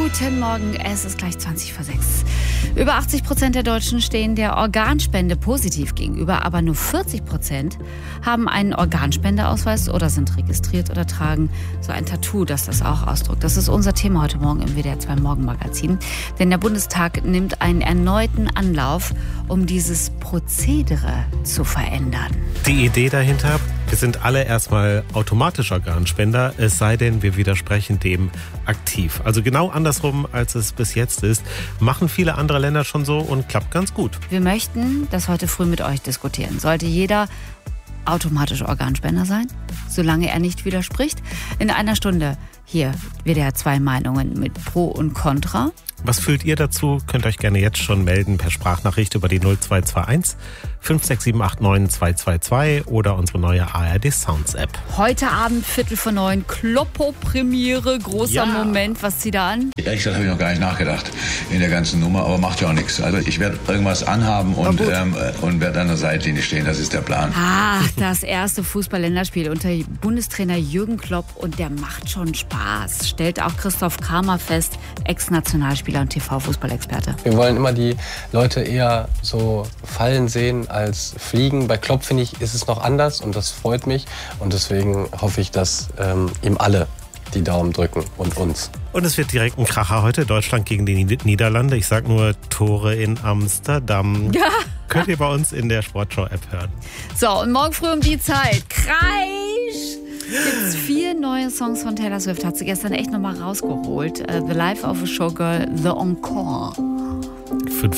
Guten Morgen, es ist gleich 20 vor 6. Über 80% der Deutschen stehen der Organspende positiv gegenüber, aber nur 40% haben einen Organspendeausweis oder sind registriert oder tragen so ein Tattoo, das das auch ausdrückt. Das ist unser Thema heute Morgen im WDR 2 Morgenmagazin. Denn der Bundestag nimmt einen erneuten Anlauf, um dieses Prozedere zu verändern. Die Idee dahinter: wir sind alle erstmal automatisch Organspender, es sei denn, wir widersprechen dem aktiv. Also genau andersrum, als es bis jetzt ist, machen viele andere Länder schon so und klappt ganz gut. Wir möchten das heute früh mit euch diskutieren. Sollte jeder automatisch Organspender sein, solange er nicht widerspricht? In einer Stunde hier WDR 2 Meinungen mit Pro und Contra. Was fühlt ihr dazu? Könnt euch gerne jetzt schon melden per Sprachnachricht über die 0221 56789 222 oder unsere neue ARD Sounds App. Heute Abend 8:45, Kloppo-Premiere, großer Moment. Was zieht da an? Ehrlich gesagt habe ich noch gar nicht nachgedacht in der ganzen Nummer, aber macht ja auch nichts. Also ich werde irgendwas anhaben und werde an der Seitlinie stehen, das ist der Plan. Das erste Fußball-Länderspiel unter Bundestrainer Jürgen Klopp und der macht schon Spaß, stellt auch Christoph Kramer fest, Ex-Nationalspieler und TV-Fußballexperte. Wir wollen immer die Leute eher so fallen sehen als fliegen. Bei Klopp, finde ich, ist es noch anders und das freut mich. Und deswegen hoffe ich, dass ihm alle die Daumen drücken und uns. Und es wird direkt ein Kracher heute. Deutschland gegen die Niederlande. Ich sag nur Tore in Amsterdam. Ja. Könnt ihr bei uns in der Sportschau-App hören. So, und morgen früh um die Zeit, Kreisch, gibt's 4 neue Songs von Taylor Swift. Hat sie gestern echt nochmal rausgeholt. The Life of a Showgirl, The Encore.